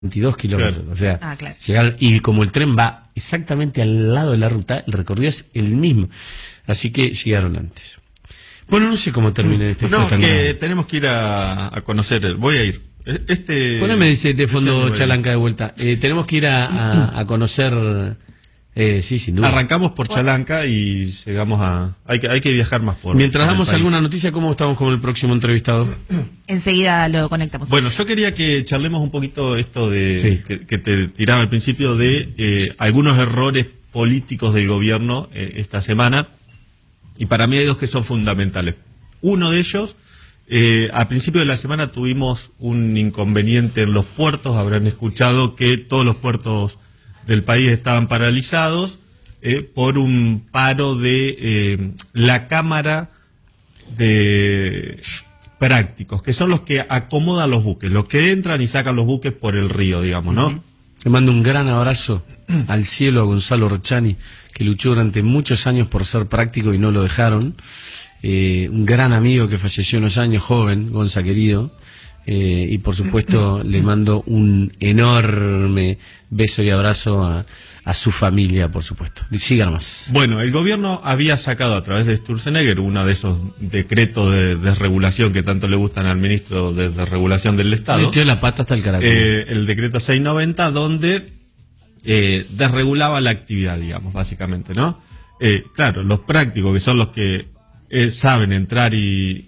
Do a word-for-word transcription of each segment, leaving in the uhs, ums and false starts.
veintidós kilómetros, claro. O sea, ah, claro. llegar, y como el tren va exactamente al lado de la ruta, el recorrido es el mismo, así que llegaron antes. Bueno, no sé cómo termina este. No, que tenemos que ir a, a conocer, voy a ir. Este. Poneme, dice de fondo este Chalanca de vuelta. Eh, tenemos que ir a, a, a conocer. Eh, sí, sin duda. Arrancamos por Chalanca y llegamos a. Hay que, hay que viajar más por. Mientras por damos el alguna noticia, ¿cómo estamos con el próximo entrevistado? Enseguida lo conectamos. Bueno, yo quería que charlemos un poquito esto de sí. que, que te tiraba al principio de eh, algunos errores políticos del gobierno eh, esta semana. Y para mí hay dos que son fundamentales. Uno de ellos, eh, al principio de la semana tuvimos un inconveniente en los puertos. Habrán escuchado que todos los puertos del país estaban paralizados eh, por un paro de eh, la Cámara de Prácticos, que son los que acomodan los buques, los que entran y sacan los buques por el río, digamos, ¿no? Uh-huh. Le mando un gran abrazo al cielo a Gonzalo Rechani, que luchó durante muchos años por ser práctico y no lo dejaron. Eh, un gran amigo que falleció unos años, joven, Gonza querido. Eh, y por supuesto le mando un enorme beso y abrazo a, a su familia, por supuesto. Sigan más. Bueno, el gobierno había sacado a través de Sturzenegger uno de esos decretos de desregulación que tanto le gustan al ministro de desregulación del Estado. Metió la pata hasta el caracol. Eh, el decreto seiscientos noventa, donde eh, desregulaba la actividad, digamos, básicamente, ¿no? Eh, claro, los prácticos, que son los que eh, saben entrar y...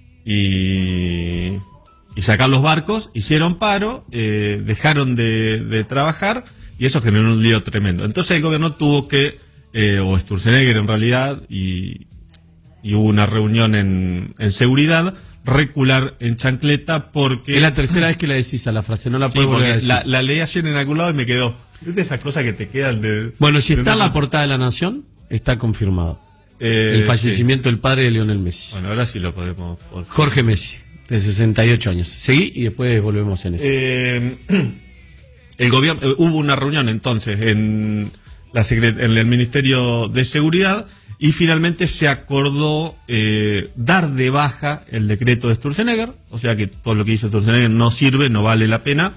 y y sacar los barcos, hicieron paro, eh, dejaron de, de trabajar y eso generó un lío tremendo. Entonces el gobierno tuvo que, eh, o Sturzenegger en realidad, y, y hubo una reunión en, en seguridad, recular en chancleta porque... Es la tercera vez que la decís a la frase, no la puedo sí, volver a decir. La, la leí ayer en algún lado y me quedó. Es de esas cosas que te quedan de... Bueno, si de está en una... la portada de La Nación, está confirmado. Eh, el fallecimiento sí. del padre de Lionel Messi. Bueno, ahora sí lo podemos... Por... Jorge Messi. De sesenta y ocho años. Seguí y después volvemos en eso. Eh, el gobierno, eh, hubo una reunión entonces en, la secret, en el Ministerio de Seguridad y finalmente se acordó eh, dar de baja el decreto de Sturzenegger, o sea que todo lo que hizo Sturzenegger no sirve, no vale la pena.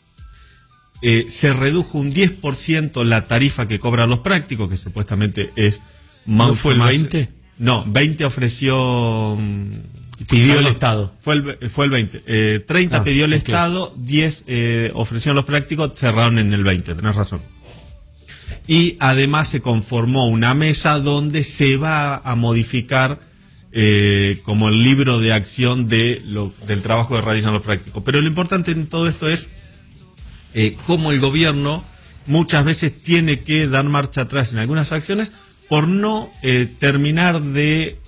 Eh, se redujo un diez por ciento la tarifa que cobran los prácticos, que supuestamente es más... ¿No fue el más, veinte? No, veinte ofreció... Pidió Perdón, el Estado. Fue el, fue el veinte. Eh, treinta ah, pidió el okay. Estado, diez eh, ofrecieron los prácticos, cerraron en el veinte, tenés razón. Y además se conformó una mesa donde se va a modificar eh, como el libro de acción de lo, del trabajo que realizan los prácticos. Pero lo importante en todo esto es eh, cómo el gobierno muchas veces tiene que dar marcha atrás en algunas acciones por no eh, terminar de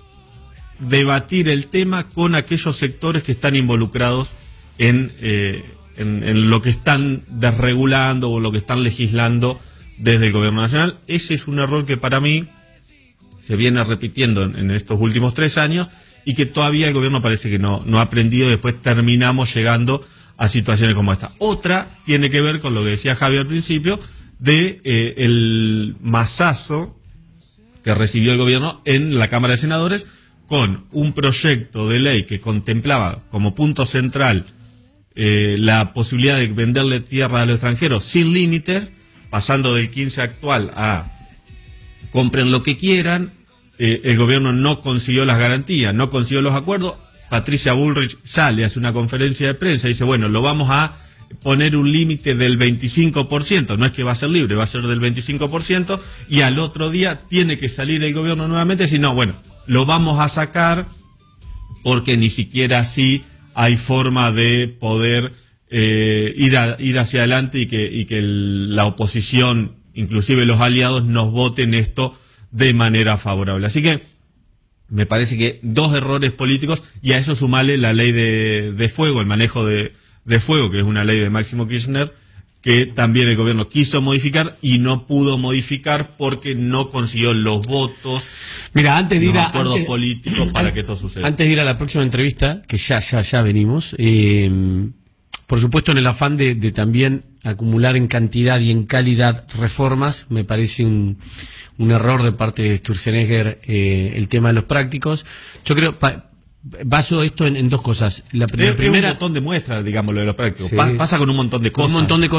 debatir el tema con aquellos sectores que están involucrados en, eh, en, en lo que están desregulando o lo que están legislando desde el gobierno nacional. Ese es un error que para mí se viene repitiendo en, en estos últimos tres años y que todavía el gobierno parece que no, no ha aprendido y después terminamos llegando a situaciones como esta. Otra tiene que ver con lo que decía Javi al principio de eh, el mazazo que recibió el gobierno en la Cámara de Senadores con un proyecto de ley que contemplaba como punto central eh, la posibilidad de venderle tierra a los extranjeros sin límites, pasando del quince actual a compren lo que quieran. Eh, el gobierno no consiguió las garantías, no consiguió los acuerdos. Patricia Bullrich sale, hace una conferencia de prensa y dice, bueno, lo vamos a poner un límite del veinticinco por ciento, no es que va a ser libre, va a ser del veinticinco por ciento, y al otro día tiene que salir el gobierno nuevamente y decir, no, bueno, lo vamos a sacar porque ni siquiera así hay forma de poder eh, ir, a, ir hacia adelante y que, y que el, la oposición, inclusive los aliados, nos voten esto de manera favorable. Así que me parece que dos errores políticos, y a eso sumale la ley de, de fuego, el manejo de, de fuego, que es una ley de Máximo Kirchner, que también el gobierno quiso modificar y no pudo modificar porque no consiguió los votos. Mira, antes de ir a acuerdos antes, políticos para antes, que esto suceda. Antes de ir a la próxima entrevista, que ya, ya, ya venimos, eh, por supuesto en el afán de, de también acumular en cantidad y en calidad reformas, me parece un, un error de parte de Sturzenegger eh, el tema de los prácticos. Yo creo, pa, baso esto en, en dos cosas. La, Es, la es primera, un montón de muestras, digamos, lo de los prácticos. Sí. Pa- pasa con un montón de cosas. un montón de